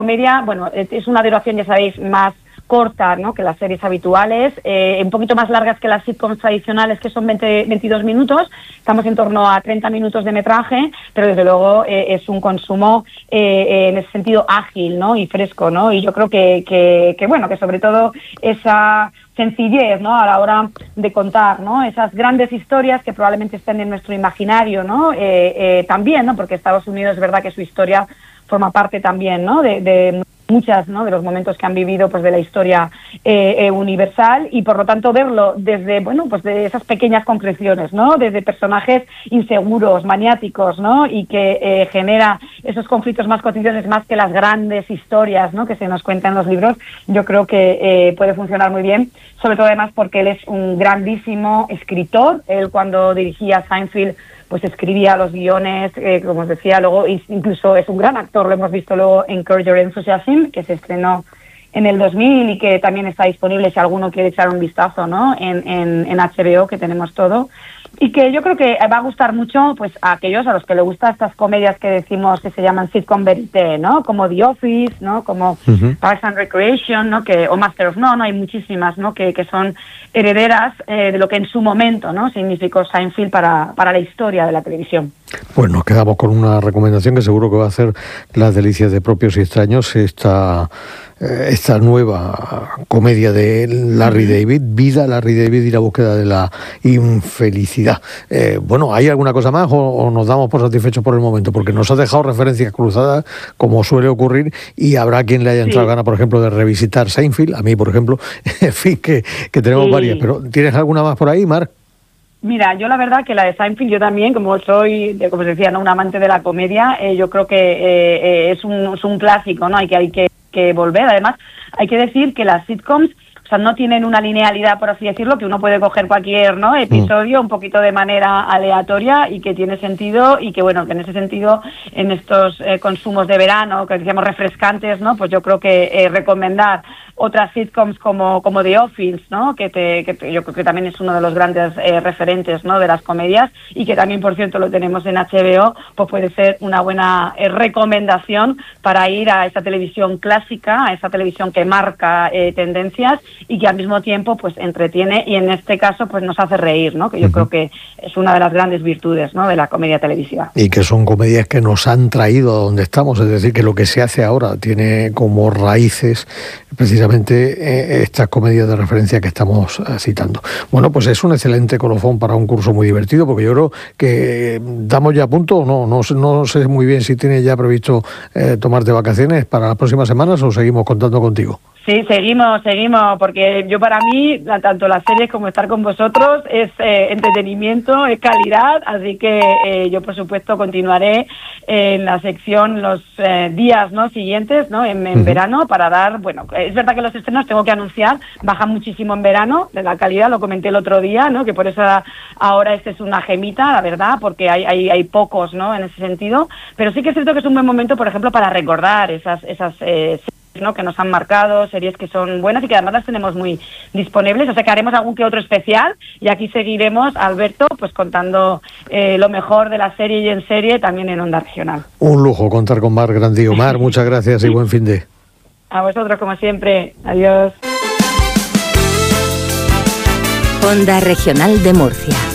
comedia, bueno, es una duración, ya sabéis, más corta, ¿no?, que las series habituales, un poquito más largas que las sitcoms tradicionales, que son 22 minutos. Estamos en torno a 30 minutos de metraje, pero desde luego es un consumo en ese sentido ágil, ¿no?, y fresco, ¿no? Y yo creo que bueno, que sobre todo esa sencillez, ¿no?, a la hora de contar, ¿no?, esas grandes historias que probablemente estén en nuestro imaginario, ¿no?, también, ¿no?, porque Estados Unidos es verdad que su historia forma parte también, ¿no?, de muchas, ¿no?, de los momentos que han vivido, pues, de la historia universal, y por lo tanto verlo desde, bueno, pues de esas pequeñas concreciones, ¿no?, desde personajes inseguros, maniáticos, ¿no?, y que genera esos conflictos más cotidianos más que las grandes historias, ¿no?, que se nos cuentan en los libros. Yo creo que puede funcionar muy bien, sobre todo además porque él es un grandísimo escritor. Él, cuando dirigía Seinfeld, pues escribía los guiones, como os decía, luego incluso es un gran actor, lo hemos visto luego en Curb Your Enthusiasm, que se estrenó en el 2000 y que también está disponible si alguno quiere echar un vistazo, ¿no?, en HBO, que tenemos todo. Y que yo creo que va a gustar mucho, pues, a aquellos a los que les gustan estas comedias que decimos que se llaman sitcom verité, ¿no?, como The Office, ¿no?, como Parks and Recreation, ¿no?, o Master of None, ¿no?, hay muchísimas, ¿no?, que son herederas de lo que en su momento, ¿no?, significó Seinfeld para la historia de la televisión. Pues nos quedamos con una recomendación que seguro que va a hacer las delicias de propios y extraños, esta nueva comedia de Larry David, Vida, Larry David y la búsqueda de la infelicidad. Bueno, ¿hay alguna cosa más o nos damos por satisfechos por el momento? Porque nos ha dejado referencias cruzadas, como suele ocurrir, y habrá quien le haya entrado gana, por ejemplo, de revisitar Seinfeld. A mí, por ejemplo, en fin, que tenemos varias. Pero ¿tienes alguna más por ahí, Mar? Mira, yo la verdad que la de Seinfeld, yo también, como soy, como os decía, ¿no?, un amante de la comedia, yo creo que es un clásico, ¿no? Hay que volver. Además, hay que decir que las sitcoms, o sea, no tienen una linealidad, por así decirlo, que uno puede coger cualquier, ¿no?, episodio un poquito de manera aleatoria y que tiene sentido, y que, bueno, que en ese sentido, en estos consumos de verano, que decíamos refrescantes, ¿no?, pues yo creo que recomendar otras sitcoms como The Office, ¿no?, que yo creo que también es uno de los grandes referentes, ¿no?, de las comedias, y que también, por cierto, lo tenemos en HBO, pues puede ser una buena recomendación para ir a esa televisión clásica, a esa televisión que marca tendencias y que al mismo tiempo, pues, entretiene, y en este caso, pues, nos hace reír, ¿no?, que yo creo que es una de las grandes virtudes, ¿no?, de la comedia televisiva. Y que son comedias que nos han traído a donde estamos, es decir, que lo que se hace ahora tiene como raíces precisamente estas comedias de referencia que estamos citando. Bueno, pues es un excelente colofón para un curso muy divertido, porque yo creo que damos ya a punto, o no sé muy bien si tienes ya previsto tomarte vacaciones para las próximas semanas o seguimos contando contigo. Sí, seguimos, porque yo, para mí, tanto las series como estar con vosotros es entretenimiento, es calidad, así que yo, por supuesto, continuaré en la sección los días, ¿no?, siguientes, ¿no?, en verano, para dar, bueno, es verdad que los estrenos, tengo que anunciar, bajan muchísimo en verano, de la calidad, lo comenté el otro día, ¿no?, que por eso ahora es una gemita, la verdad, porque hay pocos, ¿no?, en ese sentido, pero sí que es cierto que es un buen momento, por ejemplo, para recordar esas ¿no?, que nos han marcado, series que son buenas y que además las tenemos muy disponibles, o sea que haremos algún que otro especial, y aquí seguiremos, Alberto, pues contando lo mejor de la serie y en serie, también en Onda Regional. Un lujo contar con Mar Grandío. Mar, muchas gracias y buen fin de. A vosotros, como siempre. Adiós. Onda Regional de Murcia.